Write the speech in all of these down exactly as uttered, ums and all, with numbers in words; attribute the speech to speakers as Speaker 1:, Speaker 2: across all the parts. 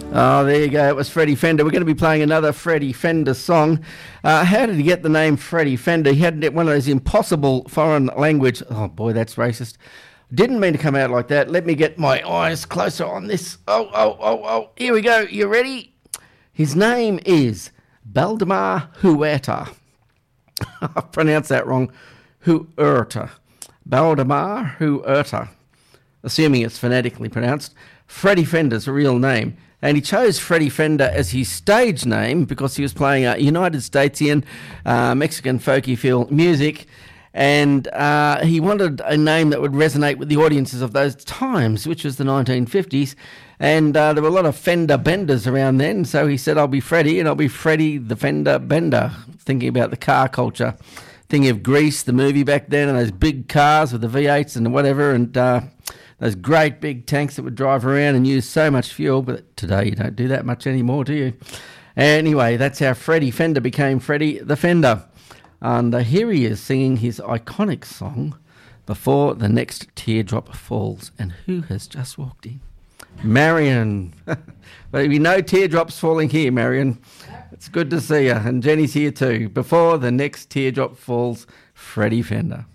Speaker 1: Oh, there you go. It was Freddie Fender. We're going to be playing another Freddie Fender song. Uh, how did he get the name Freddie Fender? He had one of those impossible foreign language... Oh, boy, that's racist. Didn't mean to come out like that. Let me get my eyes closer on this. Oh, oh, oh, oh. Here we go. You ready? His name is Baldemar Huerta. I pronounced that wrong. Huerta. Baldemar Huerta. Assuming it's phonetically pronounced. Freddie Fender's real name. And he chose Freddie Fender as his stage name because he was playing uh, United Statesian uh, Mexican folky feel music. And uh, he wanted a name that would resonate with the audiences of those times, which was the nineteen fifties. And uh, there were a lot of Fender Benders around then. So he said, I'll be Freddie, and I'll be Freddie the Fender Bender, thinking about the car culture. Thinking of Grease, the movie back then, and those big cars with the V eights and whatever, and uh, those great big tanks that would drive around and use so much fuel. But today you don't do that much anymore, do you? Anyway, that's how Freddie Fender became Freddie the Fender. And uh, here he is singing his iconic song, Before the Next Teardrop Falls. And who has just walked in? Marion. There'll be no teardrops falling here, Marion. It's good to see you. And Jenny's here too. Before the Next Teardrop Falls, Freddie Fender.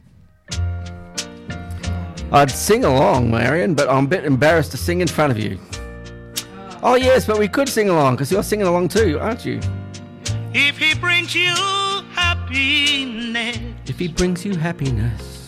Speaker 1: I'd sing along, Marion, but I'm a bit embarrassed to sing in front of you. Oh, yes, but we could sing along, because you're singing along too, aren't you?
Speaker 2: If he brings you happiness.
Speaker 1: If he brings you happiness.